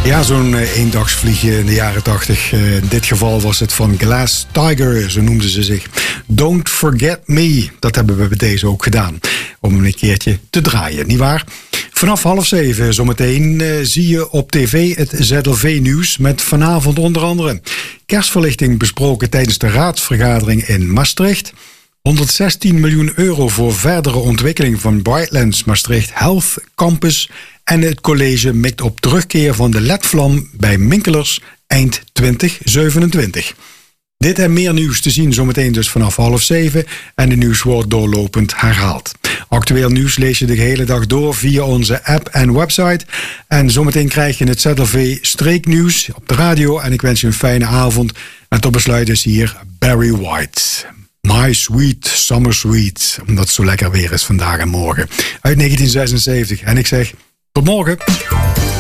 Ja, zo'n eendagsvliegje in de jaren 80. In dit geval was het van Glass Tiger, zo noemden ze zich. Don't Forget Me, dat hebben we bij deze ook gedaan. Om hem een keertje te draaien, nietwaar? Vanaf 6:30 zometeen zie je op tv het ZLV-nieuws met vanavond onder andere kerstverlichting besproken tijdens de raadsvergadering in Maastricht. 116 miljoen euro voor verdere ontwikkeling van Brightlands Maastricht Health Campus. En het college mikt op terugkeer van de LED-vlam bij Minkelers eind 2027. Dit en meer nieuws te zien zometeen dus vanaf 6:30. En de nieuws wordt doorlopend herhaald. Actueel nieuws lees je de hele dag door via onze app en website. En zometeen krijg je het ZLV streeknieuws op de radio. En ik wens je een fijne avond. En tot besluit is hier Barry White. My Sweet Summer Sweet. Omdat het zo lekker weer is vandaag en morgen. Uit 1976. En ik zeg tot morgen.